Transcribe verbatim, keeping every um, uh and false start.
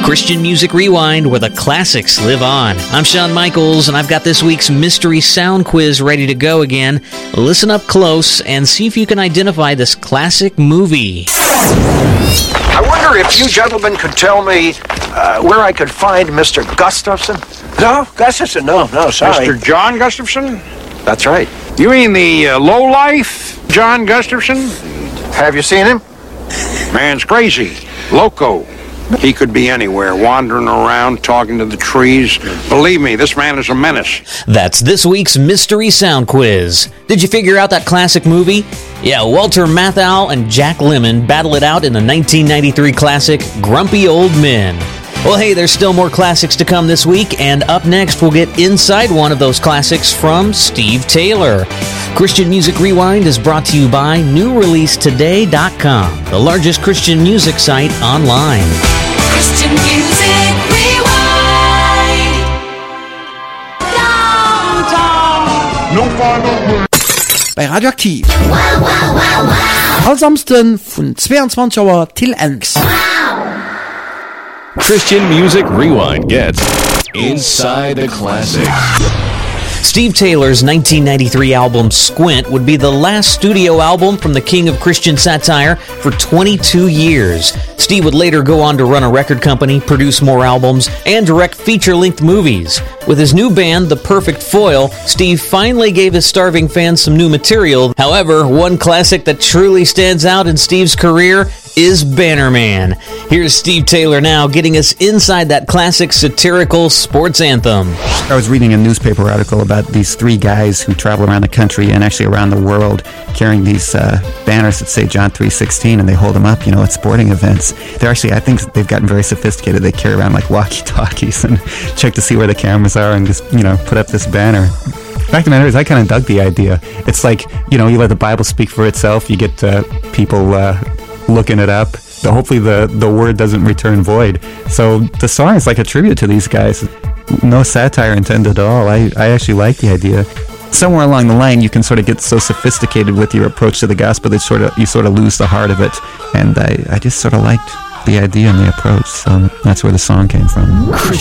Christian Music Rewind, where the classics live on. I'm Shawn Michaels, and I've got this week's Mystery Sound Quiz ready to go again. Listen up close and see if you can identify this classic movie. I wonder if you gentlemen could tell me uh, where I could find Mister Gustafson? No, Gustafson, no, no, sorry. Mister John Gustafson? That's right. You mean the uh, lowlife John Gustafson? Have you seen him? Man's crazy. Loco. He could be anywhere, wandering around, talking to the trees. Believe me, this man is a menace. That's this week's Mystery Sound Quiz. Did you figure out that classic movie? Yeah, Walter Matthau and Jack Lemmon battle it out in the nineteen ninety-three classic Grumpy Old Men. Well, hey, there's still more classics to come this week, and up next we'll get inside one of those classics from Steve Taylor. Christian Music Rewind is brought to you by new release today dot com, the largest Christian music site online. Christian Music Rewind. Downtown. No final word. Bei Radioaktiv. Allsamsten von zweiundzwanzig Uhr till eins. Christian Music Rewind gets Inside the Classics. Steve Taylor's nineteen ninety-three album Squint would be the last studio album from the king of Christian satire for twenty-two years. Steve would later go on to run a record company, produce more albums, and direct feature-length movies. With his new band, The Perfect Foil, Steve finally gave his starving fans some new material. However, one classic that truly stands out in Steve's career is Bannerman. Here's Steve Taylor now getting us inside that classic satirical sports anthem. I was reading a newspaper article about these three guys who travel around the country and actually around the world carrying these uh, banners that say John three sixteen, and they hold them up, you know, at sporting events. They're actually, I think they've gotten very sophisticated. They carry around like walkie-talkies and check to see where the cameras are and just, you know, put up this banner. The fact of the matter is, I kind of dug the idea. It's like, you know, you let the Bible speak for itself. You get uh, people uh, looking it up. So hopefully the, the word doesn't return void. So the song is like a tribute to these guys. No satire intended at all. I, I actually like the idea. Somewhere along the line, you can sort of get so sophisticated with your approach to the gospel that sort of you sort of lose the heart of it. And I, I just sort of liked the idea and the approach. So that's where the song came from.